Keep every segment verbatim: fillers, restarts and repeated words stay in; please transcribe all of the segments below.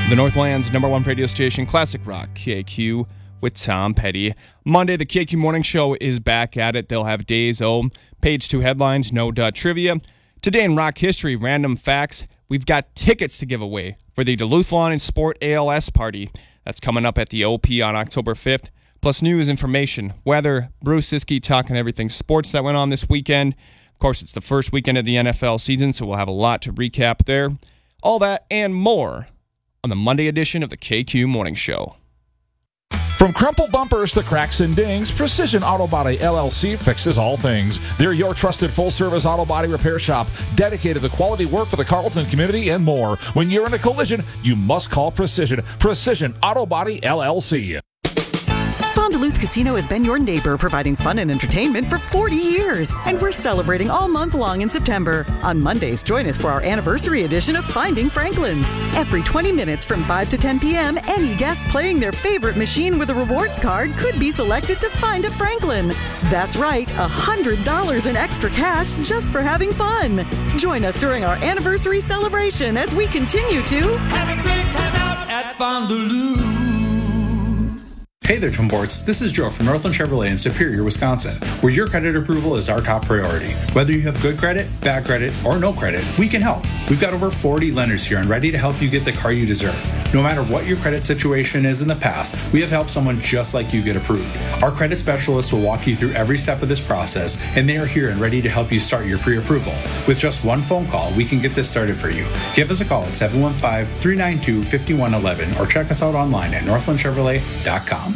The Northland's number one radio station, Classic Rock, K A Q, with Tom Petty. Monday, the K A Q Morning Show is back at it. They'll have Days O, Page two headlines, No Dut Trivia. Today in rock history, random facts. We've got tickets to give away for the Duluth Lawn and Sport A L S party. That's coming up at the O P on October fifth. Plus news, information, weather, Bruce Siskey talking everything sports that went on this weekend. Of course, it's the first weekend of the N F L season, so we'll have a lot to recap there. All that and more on the Monday edition of the K Q Morning Show. From crumpled bumpers to cracks and dings, Precision Auto Body L L C fixes all things. They're your trusted full-service auto body repair shop, dedicated to quality work for the Carlton community and more. When you're in a collision, you must call Precision. Precision Auto Body L L C. Fond du Luth Casino has been your neighbor, providing fun and entertainment for forty years. And we're celebrating all month long in September. On Mondays, join us for our anniversary edition of Finding Franklin's. Every twenty minutes from five to ten p.m., any guest playing their favorite machine with a rewards card could be selected to find a Franklin. That's right, one hundred dollars in extra cash just for having fun. Join us during our anniversary celebration as we continue to have a great time out at Fond du Luth. Hey there, Twinports. This is Joe from Northland Chevrolet in Superior, Wisconsin, where your credit approval is our top priority. Whether you have good credit, bad credit, or no credit, we can help. We've got over forty lenders here and ready to help you get the car you deserve. No matter what your credit situation is in the past, we have helped someone just like you get approved. Our credit specialists will walk you through every step of this process, and they are here and ready to help you start your pre-approval. With just one phone call, we can get this started for you. Give us a call at seven one five, three nine two, five one one one or check us out online at northland chevrolet dot com.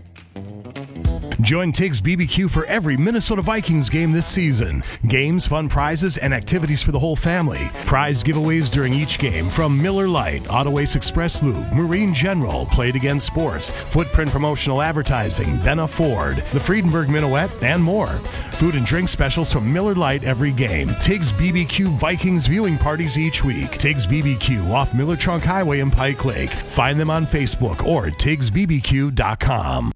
Join Tiggs B B Q for every Minnesota Vikings game this season. Games, fun prizes, and activities for the whole family. Prize giveaways during each game from Miller Lite, Auto Ace Express Lube, Marine General, Play It Again Sports, Footprint Promotional Advertising, Benna Ford, the Friedenberg Minuet, and more. Food and drink specials from Miller Lite every game. Tiggs B B Q Vikings viewing parties each week. Tiggs B B Q off Miller Trunk Highway in Pike Lake. Find them on Facebook or tiggs b b q dot com.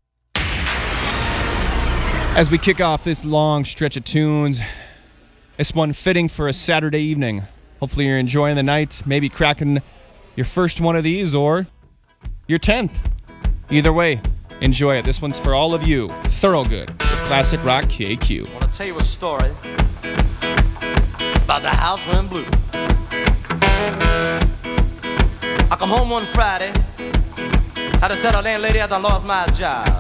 As we kick off this long stretch of tunes, this one fitting for a Saturday evening. Hopefully you're enjoying the night, maybe cracking your first one of these or your tenth. Either way, enjoy it. This one's for all of you. Thorogood with Classic Rock K A Q. I want to tell you a story about the house in blue. I come home one Friday, had to tell the landlady I done lost my job.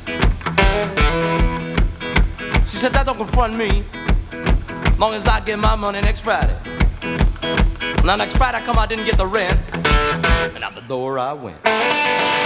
She said, that don't confront me, long as I get my money next Friday. Now next Friday I come, I didn't get the rent, and out the door I went.